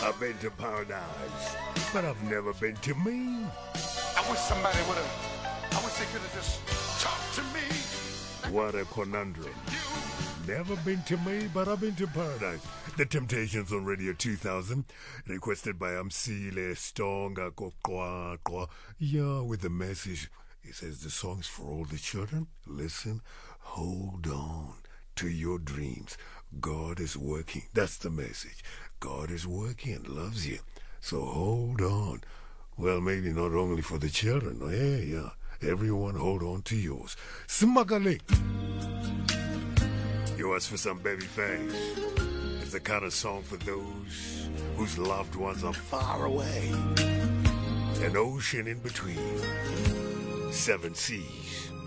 I've been to paradise, but I've never been to me. I wish somebody would have. I wish they could have just talked to me. What a conundrum. Never been to me, but I've been to paradise. The Temptations on Radio 2000, requested by Amsile Stonga Kokwa. Yeah, with the message. He says the song's for all the children. Listen, hold on to your dreams. God is working. That's the message. God is working and loves you. So hold on. Well, maybe not only for the children. Yeah. Everyone hold on to yours. Smuggle. Yours for some baby face. It's the kind of song for those whose loved ones are far away. An ocean in between. 7 seas.